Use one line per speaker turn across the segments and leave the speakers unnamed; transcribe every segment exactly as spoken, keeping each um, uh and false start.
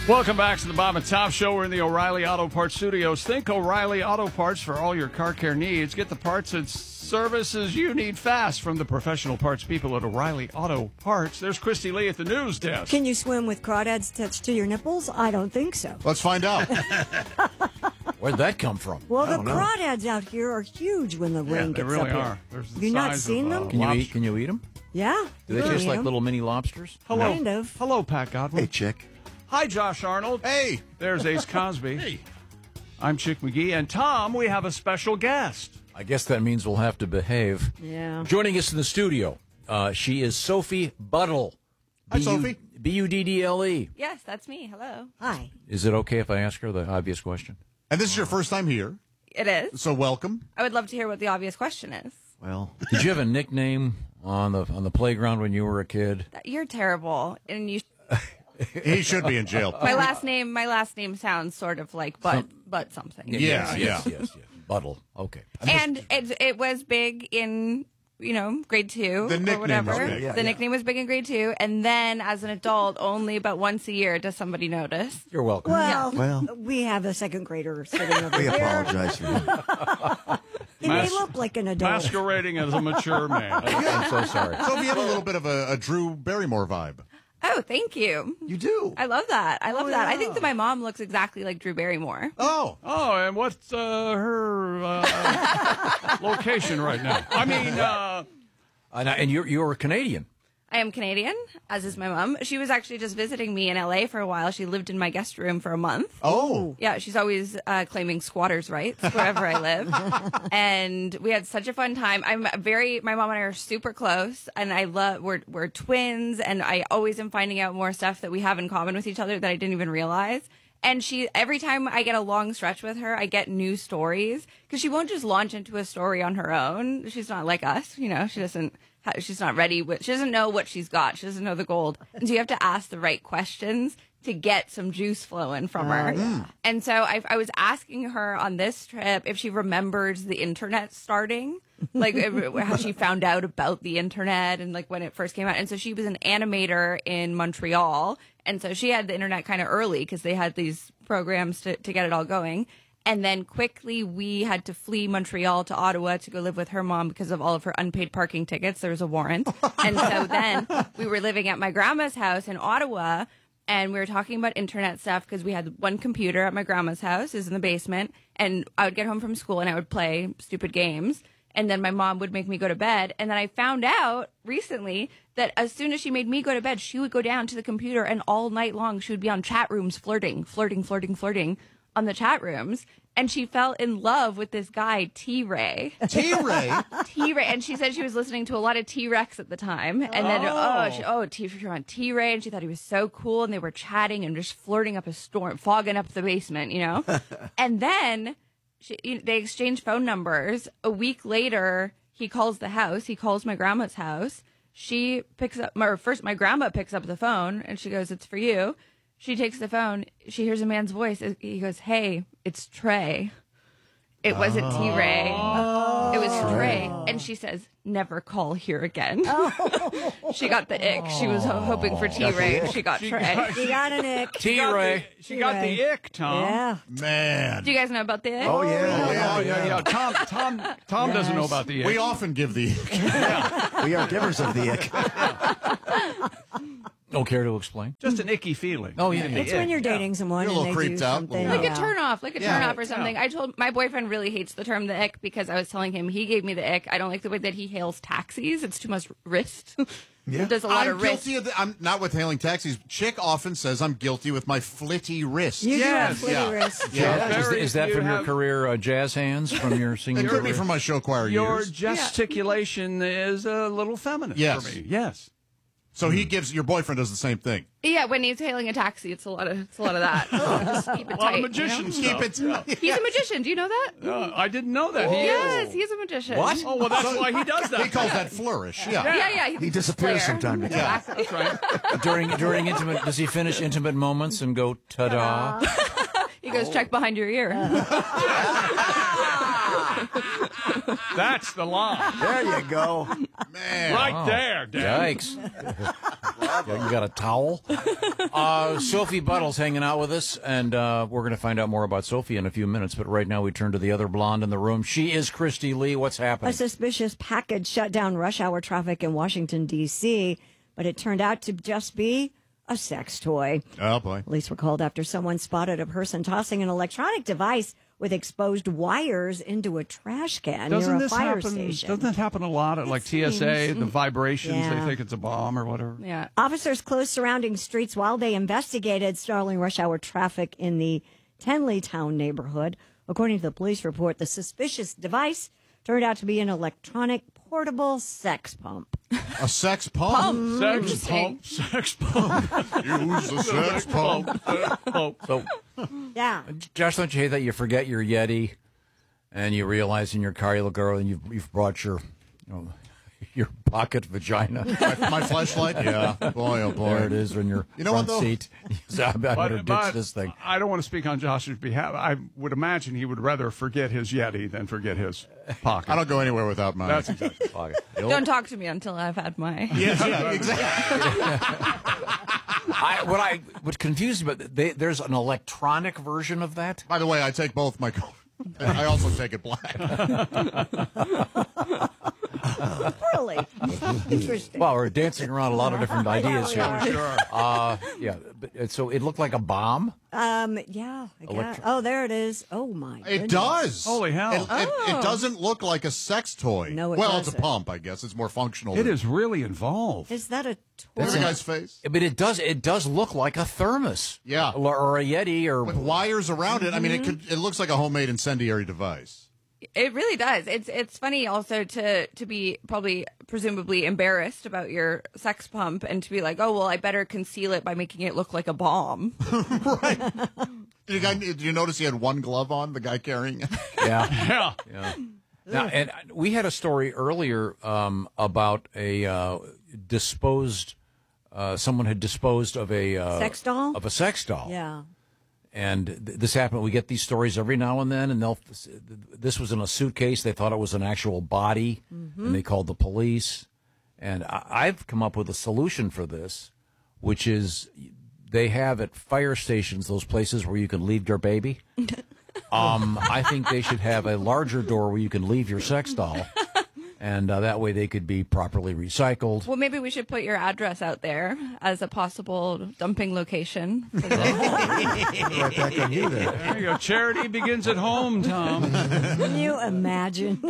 Welcome back to the Bob and Tom Show. We're in the O'Reilly Auto Parts Studios. Think O'Reilly Auto Parts for all your car care needs. Get the parts and services you need fast from the professional parts people at O'Reilly Auto Parts. There's Christy Lee at the news desk.
Can you swim with crawdads attached to your nipples? I don't think so.
Let's find out.
Where'd that come from?
Well, the
I don't know.
crawdads out here are huge when the rain
Yeah, they
gets
really
up
are.
here.
There's the
Have you not
size
seen
of, uh,
them?
Can you
lobster.
eat? Can you eat them?
Yeah.
Do they
you can
taste
eat
like
'em.
little mini lobsters?
Hello.
Kind of.
Hello, Pat Godwin.
Hey, chick.
Hi, Josh Arnold.
Hey.
There's Ace Cosby. Hey. I'm Chick McGee. And Tom, we have a special guest.
I guess that means we'll have to behave.
Yeah.
Joining us in the studio, uh, she is Sophie Buddle.
Hi,
B U
Sophie.
B U D D L E.
Yes, that's me. Hello.
Hi.
Is it okay if I ask her the obvious question?
And this is your first time here,
It is.
so welcome.
I would love to hear what the obvious question is.
Well, did you have a nickname on the on the playground when you were a kid?
That- You're terrible, and you.
He should be in jail.
My last name. My last name sounds sort of like but but something.
Yeah,
yes,
yeah.
yes, yes, yes. Buddle. Okay.
And it it was big in you know grade two
The
or
nickname
whatever.
was big.
Yeah,
the
yeah.
nickname was big in grade two, and then as an adult, only about once a year does somebody notice.
You're welcome.
Well,
Well-
we have a second grader sitting over
We
there.
apologize for that.
He may
Mas-
look like an adult.
Masquerading as a mature man.
I'm so sorry.
So you have a little bit of a, a Drew Barrymore vibe.
Oh, thank you.
You do.
I love that. I love
Oh,
that. I
yeah.
think that my mom looks exactly like Drew Barrymore.
Oh.
Oh, and what's uh, her uh, location right now? I mean, uh,
And, I- and you're you're a Canadian.
I am Canadian, as is my mom. She was actually just visiting me in L A for a while. She lived in my guest room for a month.
Oh.
Yeah, she's always uh, claiming squatters' rights wherever I live. And we had such a fun time. I'm very, my mom and I are super close, and I love, we're, we're twins, and I always am finding out more stuff that we have in common with each other that I didn't even realize. And she, every time I get a long stretch with her, I get new stories because she won't just launch into a story on her own. She's not like us, you know, she doesn't, ha- she's not ready with, she doesn't know what she's got. She doesn't know the gold. And so you have to ask the right questions to get some juice flowing from her. And so I, I was asking her on this trip if she remembers the internet starting, like if- how she found out about the internet and like when it first came out. And so she was an animator in Montreal. And so she had the internet kind of early because they had these programs to, to get it all going. And then quickly we had to flee Montreal to Ottawa to go live with her mom because of all of her unpaid parking tickets. There was a warrant. And so then we were living at my grandma's house in Ottawa. And we were talking about internet stuff because we had one computer at my grandma's house, is in the basement. And I would get home from school and I would play stupid games. And then my mom would make me go to bed. And then I found out recently that as soon as she made me go to bed, she would go down to the computer and all night long she would be on chat rooms flirting, flirting, flirting, flirting on the chat rooms. And she fell in love with this guy, T-Ray.
T-Ray.
T-Ray, and she said she was listening to a lot of T-Rex at the time, and then oh, she, oh, T she was on T-Ray, and she thought he was so cool, and they were chatting and just flirting up a storm, fogging up the basement, you know. And then she, you know, they exchanged phone numbers. A week later, he calls the house. He calls my grandma's house. She picks up, or first my grandma picks up the phone, and she goes, "It's for you." She takes the phone. She hears a man's voice. He goes, "Hey, it's Trey." It wasn't T-Ray. It was Trey. And she says, "Never call here again." She got the ick. She was ho- hoping for T-Ray. and She got Trey.
You got an ick.
T-Ray.
she got the ick, Tom.
Yeah.
Man.
Do you guys know about the ick?
Oh, yeah.
Oh,
yeah,
yeah, yeah. Tom, Tom, Tom doesn't know about the ick.
We often give the...
We are givers of the ick.
Don't care to explain?
Just an icky feeling.
Oh, yeah.
It's when you're dating someone
You're a
and
little
they
creeped
do
out,
something.
little-
Like
yeah.
a turn off, like a
Yeah.
turn off or something. I told my boyfriend really hates the term the ick because I was telling him he gave me the ick. I don't like the way that he hails taxis. It's too much wrist.
Yeah.
There's a lot
I'm
of wrist.
guilty of the... I'm not with hailing taxis. Chick often says I'm guilty with my flitty wrist.
You
Yes,
do have
yeah.
flitty wrists.
Yeah.
Is,
Very
is that
few
from your
have-
career, uh, jazz hands, from your singing
It could be
career?
from my show choir
Your
years.
gesticulation is a little feminine
Yes.
for me. Yes.
So he gives... Your boyfriend does the same thing.
Yeah, when he's hailing a taxi, it's a lot of it's a lot of that. Just keep it
A lot
tight.
of magician
you know?
stuff.
Keep it...
He's a magician. Do you know that?
Uh, I didn't know that. He
Yes,
is.
he's a magician.
What?
Oh, well, that's why he does that.
He calls that flourish. Yeah.
Yeah, yeah. He's
He
a
disappears
player.
from time to time.
Exactly.
That's right.
during during intimate, does he finish intimate moments and go ta-da?
He goes, check behind your ear.
That's the line.
There you go.
Man.
Right there, Dad.
Yikes. You got a towel? Uh, Sophie Buttle's hanging out with us, and uh, we're going to find out more about Sophie in a few minutes. But right now we turn to the other blonde in the room. She is Christy Lee. What's happening?
A suspicious package shut down rush hour traffic in Washington, D C, but it turned out to just be a sex toy.
Oh, boy.
Police were called after someone spotted a person tossing an electronic device with exposed wires into a trash can
Doesn't
near a
this
fire
happen?
station.
Doesn't that happen a lot at like T S A?
seems-
The vibrations,
Yeah.
they think it's a bomb or whatever.
Yeah.
Officers closed surrounding streets while they investigated startling rush hour traffic in the Tenleytown neighborhood. According to the police report, the suspicious device turned out to be an electronic portable sex pump.
A sex pump?
Sex
Interesting.
pump, sex pump,
Use the sex pump.
sex pump.
So,
Yeah.
Josh, don't you hate that you forget your Yeti, and you realize in your car you look over and you've, you've brought your, you know, your pocket vagina.
My, my flashlight? Yeah. Boy, oh, boy.
There it is in your
You know
front
what, though?
seat. So I better ditch
but
this thing.
I don't want to speak on Josh's behalf. I would imagine he would rather forget his Yeti than forget his pocket.
I don't go anywhere without mine.
That's exactly.
Don't talk to me until I've had my.
Yes, yeah, exactly.
I, what I what confused me, but they, there's an electronic version of that.
By the way, I take both my. I also take it black.
Really? Interesting.
Well, we're dancing around a lot of different ideas
Yeah, we
here.
are.
Uh, yeah, but, uh, so it looked like a bomb.
Um, yeah, I guess.
Electro-
Oh, there it is. Oh, my
It
goodness.
does.
Holy hell.
It, it, it doesn't look like a sex toy.
No, it
well, it's a
doesn't.
pump, I guess. It's more functional.
It
than-
is really involved.
Is that a
Look at
toy?
the guy's face.
But it does it does look like a thermos.
Yeah.
Or, or a Yeti or
With wires around it. I mean, it
Mm-hmm.
could. It looks like a homemade incendiary device.
It really does. It's it's funny also to to be probably presumably embarrassed about your sex pump and to be like, oh well, I better conceal it by making it look like a bomb.
Right. Did you, guy, did you notice he had one glove on, the guy carrying it?
yeah.
Yeah.
Yeah. Now, and we had a story earlier um, about a uh, disposed. Uh, someone had disposed of a uh,
Sex doll?
Of a sex doll.
Yeah.
And th- this happened. We get these stories every now and then, and they'll. This was in a suitcase. They thought it was an actual body, and they called the police. And I, I've come up with a solution for this, which is they have at fire stations those places where you can leave your baby. um, I think they should have a larger door where you can leave your sex doll, and uh, that way they could be properly recycled.
Well, maybe we should put your address out there as a possible dumping location. For the-
Right back on you there.
There you go. Charity begins at home, Tom.
Can you imagine?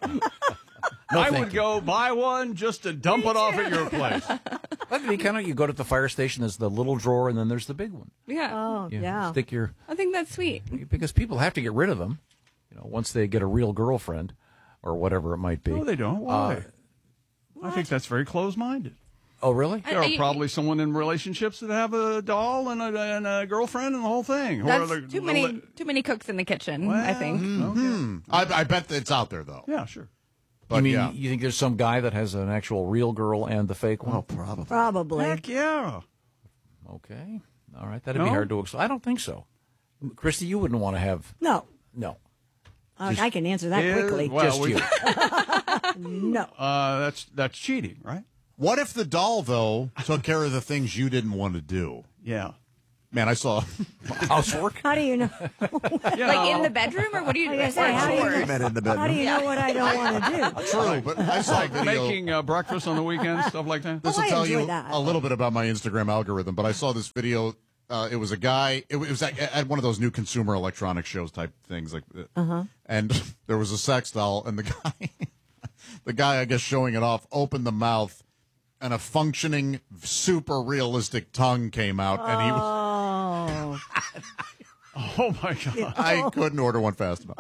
No,
I
thank
would
you.
go buy one just to dump it off at your place.
That'd be kind of. You go to the fire station. There's the little drawer, and then there's the big one.
yeah,
Oh,
You
yeah.
Stick your
I think that's sweet.
because people have to get rid of them, you know, once they get a real girlfriend or whatever it might be.
No, they don't. Why? I think that's very close-minded.
Oh, really?
There are
I-
probably someone in relationships that have a doll and a, and a girlfriend and the whole thing. Or
That's
the-
too
the-
many too many cooks in the kitchen. I think.
Hmm. I, I bet that it's out there, though.
Yeah, sure.
But
you mean
yeah.
you think there's some guy that has an actual real girl and the fake one?
Oh, probably.
Probably.
Heck yeah.
Okay, all right, that'd
No?
be hard to explain. I don't think so. Christy, you wouldn't want to have
No.
no.
Uh, I can answer that
Is-
quickly.
well,
Just
we-
you.
No.
Uh, that's that's cheating, right?
What if the doll, though, took care of the things you didn't want to do?
Yeah.
Man, I saw.
Housework.
How do you know?
You
Like in
know,
the bedroom, or what do you
Like
do?
I say, how do you,
Chores?
Men in the
how do
bedroom.
you know what I don't want to do?
True, but I saw a video.
making uh, breakfast on the weekends, stuff like that.
This
Oh,
will
I
tell
enjoy
you
that.
a little bit about my Instagram algorithm, but I saw this video. Uh, it was a guy. It was at, at one of those new consumer electronic shows type things, like, uh-huh. And there was a sex doll, and the guy, the guy, I guess, showing it off, opened the mouth, and a functioning, super realistic tongue came out, and he was.
Oh.
Oh my god.
I couldn't order one fast enough.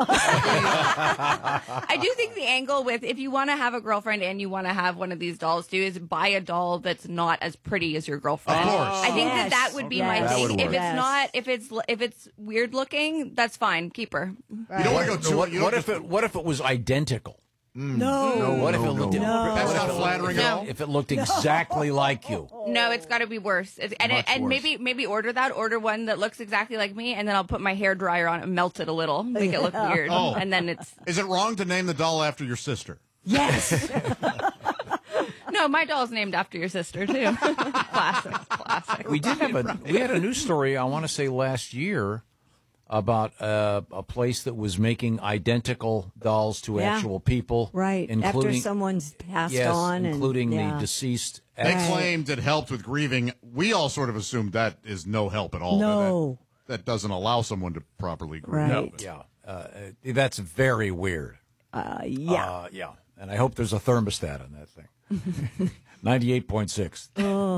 I do think the angle with if you want to have a girlfriend and you want to have one of these dolls too is buy a doll that's not as pretty as your girlfriend.
Of course.
I think that
Yes.
that would be
Yes.
my
That
thing.
would
If
work.
it's
Yes.
not, if it's if it's weird looking, that's fine. Keep her.
You don't want to go too.
What,
you
what
don't
if it? What if it was identical?
No.
What if it looked
no.
That's
what
not
if it
flattering
looked-
at all.
If it looked exactly like you.
No, it's got to be worse. It's, and
Much
and
worse.
maybe maybe order that. Order one that looks exactly like me, and then I'll put my hair dryer on it and melt it a little, make it look weird,
Oh.
and then it's
Is it wrong to name the doll after your sister?
Yes.
no. My doll's named after your sister too. Classic, classic.
We did have a we had a news story I want to say last year about uh, a place that was making identical dolls to
Yeah.
actual people,
Right.
Including
After someone's passed
yes,
on.
including
and, yeah.
the deceased.
They
Right.
claimed it helped with grieving. We all sort of assumed that is no help at all.
No.
That, that doesn't allow someone to properly grieve.
Right.
Yeah, uh, that's very weird.
Uh, yeah.
Uh, yeah, and I hope there's a thermostat on that thing. ninety-eight point six.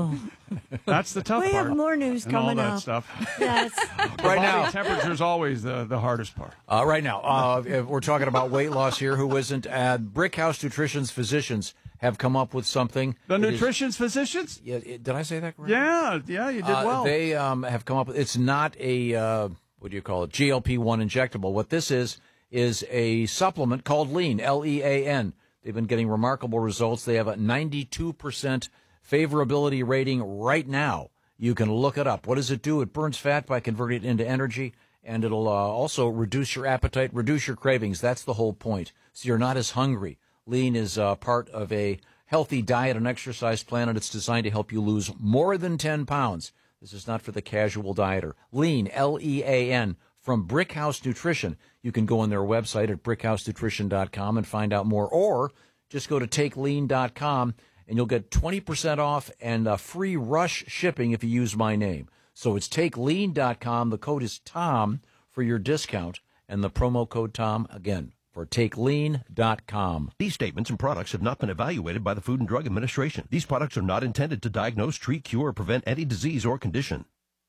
That's the tough
We
part.
have more news
and all
coming
that
up.
stuff.
Yes.
Right now,
Temperature is always the, the hardest part.
Uh, right now, uh, if we're talking about weight loss here. Who isn't? Uh, Brickhouse Nutrition's physicians have come up with something.
The
It is-
nutrition's physicians?
yeah, it- did I say that correctly?
Yeah, yeah, you did
Uh,
well.
They um, have come up with. It's not a uh, what do you call it? G L P one injectable. What this is is a supplement called Lean. L E A N. They've been getting remarkable results. They have a ninety-two percent favorability rating right now. You can look it up. What does it do? It burns fat by converting it into energy, and it'll uh, also reduce your appetite, reduce your cravings. That's the whole point. So you're not as hungry. Lean is uh, part of a healthy diet and exercise plan, and it's designed to help you lose more than ten pounds. This is not for the casual dieter. Lean, L E A N, from Brickhouse Nutrition. You can go on their website at brickhouse nutrition dot com and find out more, or just go to take lean dot com, and you'll get twenty percent off and uh, free rush shipping if you use my name. So it's take lean dot com. The code is Tom for your discount, and the promo code Tom, again, for take lean dot com.
These statements and products have not been evaluated by the Food and Drug Administration. These products are not intended to diagnose, treat, cure, or prevent any disease or condition.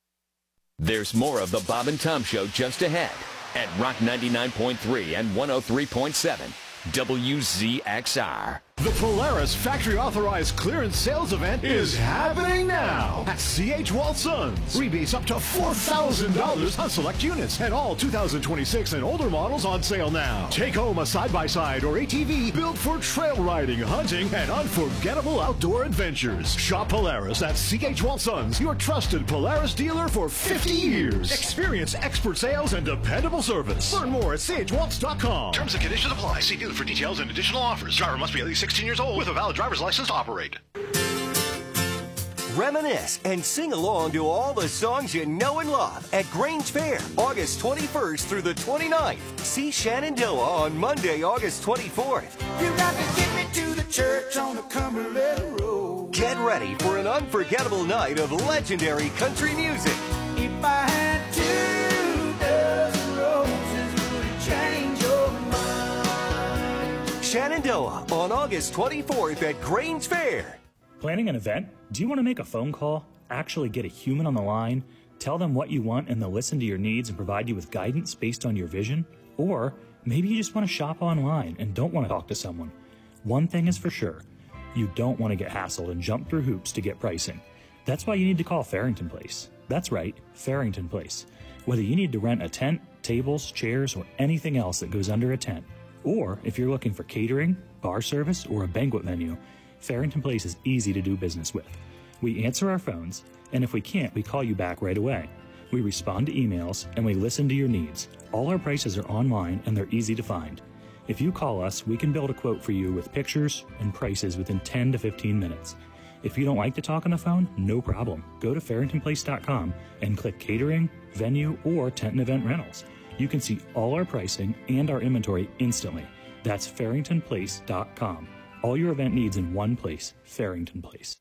There's more of the Bob and Tom Show just ahead at Rock ninety-nine point three and one oh three point seven W Z X R.
The Polaris Factory Authorized Clearance Sales Event is happening now at C H. Walsons. Rebates up to four thousand dollars on select units and all two thousand twenty-six and older models on sale now. Take home a side-by-side or A T V built for trail riding, hunting, and unforgettable outdoor adventures. Shop Polaris at C H. Walsons, your trusted Polaris dealer for fifty years. Experience expert sales and dependable service. Learn more at C H waltz dot com. Terms and conditions apply. See dealer for details and additional offers. Driver must be at least sixteen years old with a valid driver's license to operate.
Reminisce and sing along to all the songs you know and love at Grange Fair, August twenty-first through the twenty-ninth. See Shenandoah on Monday, August twenty-fourth.
You got to get me to the church on the Cumberland Road.
Get ready for an unforgettable night of legendary country music.
If I had two dozen roses, would it change your mind?
Shenandoah on August twenty-fourth at Grange Fair.
Planning an event? Do you want to make a phone call, actually get a human on the line, tell them what you want, and they'll listen to your needs and provide you with guidance based on your vision? Or maybe you just want to shop online and don't want to talk to someone. One thing is for sure, you don't want to get hassled and jump through hoops to get pricing. That's why you need to call Farrington Place. That's right, Farrington Place. Whether you need to rent a tent, tables, chairs, or anything else that goes under a tent, or if you're looking for catering, bar service, or a banquet venue, Farrington Place is easy to do business with. We answer our phones, and if we can't, we call you back right away. We respond to emails, and we listen to your needs. All our prices are online, and they're easy to find. If you call us, we can build a quote for you with pictures and prices within ten to fifteen minutes. If you don't like to talk on the phone, no problem. Go to farrington place dot com and click catering, venue, or tent and event rentals. You can see all our pricing and our inventory instantly. That's farrington place dot com. All your event needs in one place, Farrington Place.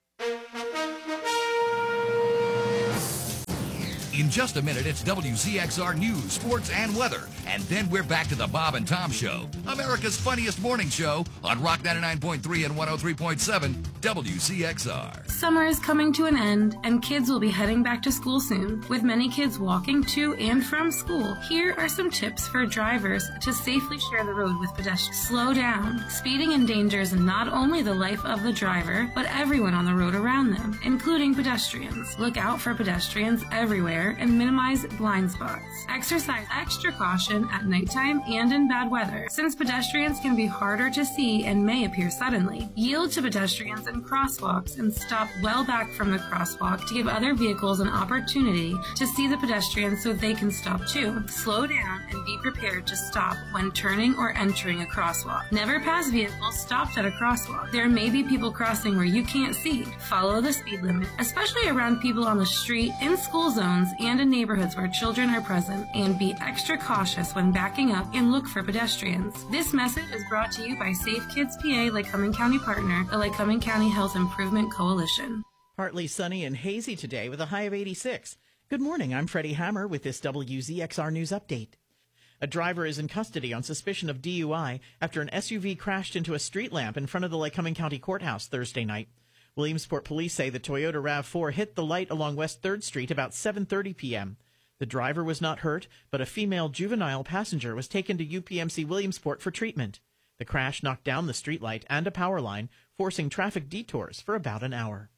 In just a minute, it's W Z X R News, Sports, and Weather. And then we're back to the Bob and Tom Show, America's funniest morning show on Rock ninety-nine point three and one oh three point seven W Z X R.
Summer is coming to an end, and kids will be heading back to school soon. With many kids walking to and from school, here are some tips for drivers to safely share the road with pedestrians. Slow down. Speeding endangers not only the life of the driver, but everyone on the road around them, including pedestrians. Look out for pedestrians everywhere and minimize blind spots. Exercise extra caution at nighttime and in bad weather, since pedestrians can be harder to see and may appear suddenly. Yield to pedestrians in crosswalks and stop well back from the crosswalk to give other vehicles an opportunity to see the pedestrians so they can stop too. Slow down and be prepared to stop when turning or entering a crosswalk. Never pass vehicles stopped at a crosswalk. There may be people crossing where you can't see. Follow the speed limit, especially around people on the street, in school zones, and in neighborhoods where children are present, and be extra cautious when backing up and look for pedestrians. This message is brought to you by Safe Kids P A, Lycoming County partner, the Lycoming County Health Improvement Coalition.
Partly sunny and hazy today with a high of eighty-six. Good morning, I'm Freddie Hammer with this W Z X R News Update. A driver is in custody on suspicion of D U I after an S U V crashed into a street lamp in front of the Lycoming County Courthouse Thursday night. Williamsport police say the Toyota RAV four hit the light along West third Street about seven thirty p.m. The driver was not hurt, but a female juvenile passenger was taken to U P M C Williamsport for treatment. The crash knocked down the streetlight and a power line, forcing traffic detours for about an hour.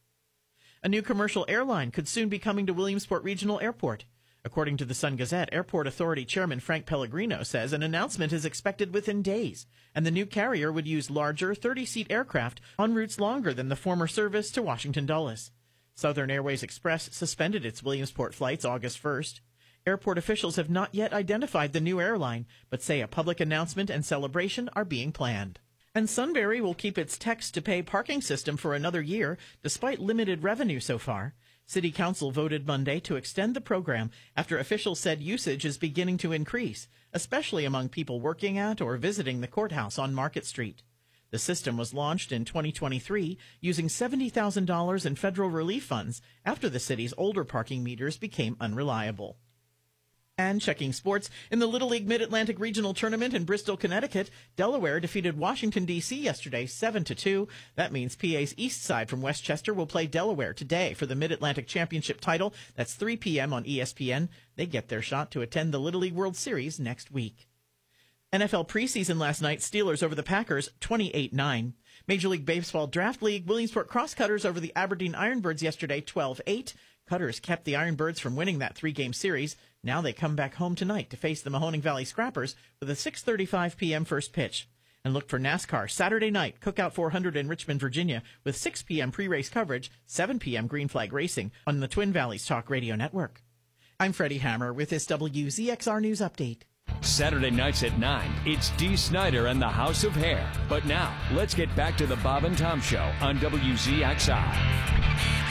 A new commercial airline could soon be coming to Williamsport Regional Airport. According to the Sun Gazette, Airport Authority Chairman Frank Pellegrino says an announcement is expected within days, and the new carrier would use larger thirty-seat aircraft on routes longer than the former service to Washington Dulles. Southern Airways Express suspended its Williamsport flights August first. Airport officials have not yet identified the new airline, but say a public announcement and celebration are being planned. And Sunbury will keep its text-to-pay parking system for another year, despite limited revenue so far. City Council voted Monday to extend the program after officials said usage is beginning to increase, especially among people working at or visiting the courthouse on Market Street. The system was launched in twenty twenty-three using seventy thousand dollars in federal relief funds after the city's older parking meters became unreliable. And checking sports, in the Little League Mid-Atlantic Regional Tournament in Bristol, Connecticut, Delaware defeated Washington, D C yesterday seven to two. That means P A's East Side from Westchester will play Delaware today for the Mid-Atlantic Championship title. That's three p.m. on E S P N. They get their shot to attend the Little League World Series next week. N F L preseason last night, Steelers over the Packers, twenty-eight nine. Major League Baseball Draft League, Williamsport Crosscutters over the Aberdeen Ironbirds yesterday, twelve eight. Cutters kept the Ironbirds from winning that three-game series. Now they come back home tonight to face the Mahoning Valley Scrappers with a six thirty-five p.m. first pitch. And look for NASCAR Saturday night, Cookout four hundred in Richmond, Virginia, with six p.m. pre-race coverage, seven p.m. Green Flag Racing on the Twin Valleys Talk Radio Network. I'm Freddie Hammer with this W Z X R News Update.
Saturday nights at nine, it's Dee Snider and the House of Hair. But now, let's get back to the Bob and Tom Show on W Z X R.